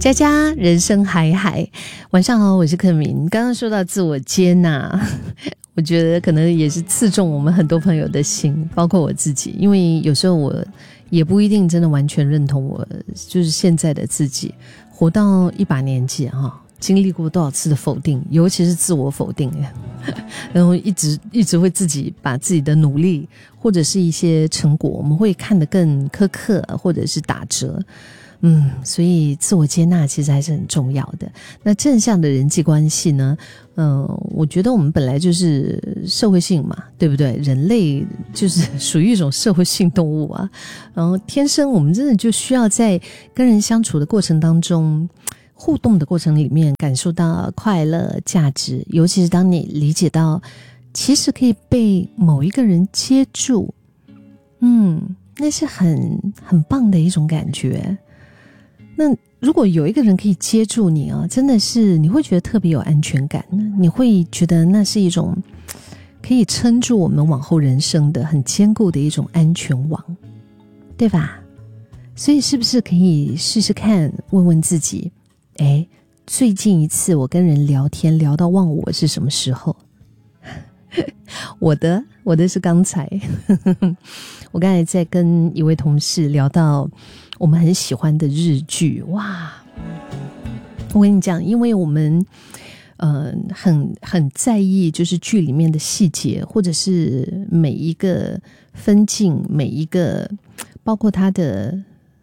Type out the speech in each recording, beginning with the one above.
佳佳，人生海海，晚上好，我是克明。刚刚说到自我接纳，我觉得可能也是刺中我们很多朋友的心，包括我自己，因为有时候我也不一定真的完全认同我就是现在的自己，活到一把年纪经历过多少次的否定，尤其是自我否定，然后一直会自己把自己的努力或者是一些成果，我们会看得更苛刻，或者是打折。所以自我接纳其实还是很重要的。那正向的人际关系呢？我觉得我们本来就是社会性嘛，对不对？人类就是属于一种社会性动物啊，然后天生我们真的就需要在跟人相处的过程当中，互动的过程里面感受到快乐、价值，尤其是当你理解到其实可以被某一个人接住，那是很棒的一种感觉。那如果有一个人可以接住你真的是你会觉得特别有安全感，你会觉得那是一种可以撑住我们往后人生的很坚固的一种安全网，对吧？所以是不是可以试试看，问问自己，最近一次我跟人聊天聊到忘我是什么时候？我的是刚才我刚才在跟一位同事聊到我们很喜欢的日剧，哇！我跟你讲，因为我们很在意就是剧里面的细节，或者是每一个分镜，每一个包括它的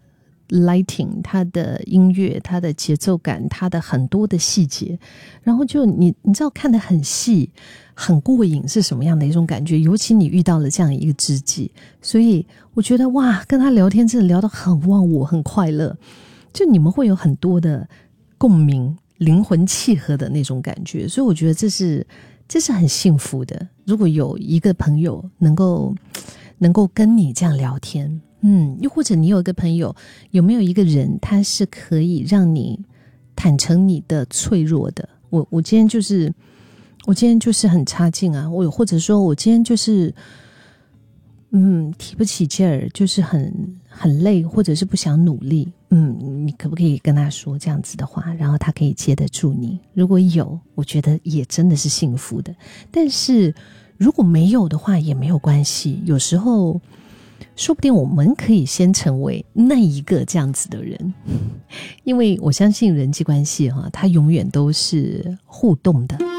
lighting， 它的音乐，它的节奏感，它的很多的细节，然后就你知道看得很细很过瘾是什么样的一种感觉，尤其你遇到了这样一个知己，所以我觉得哇，跟他聊天真的聊得很忘我，很快乐，就你们会有很多的共鸣，灵魂契合的那种感觉，所以我觉得这是很幸福的。如果有一个朋友能够跟你这样聊天，又或者你有一个朋友，有没有一个人他是可以让你坦诚你的脆弱的？我今天就是很差劲啊，或者说我今天就是提不起劲儿，就是很累，或者是不想努力，你可不可以跟他说这样子的话，然后他可以接得住你？如果有，我觉得也真的是幸福的。但是如果没有的话也没有关系，有时候说不定我们可以先成为那一个这样子的人，因为我相信人际关系它永远都是互动的。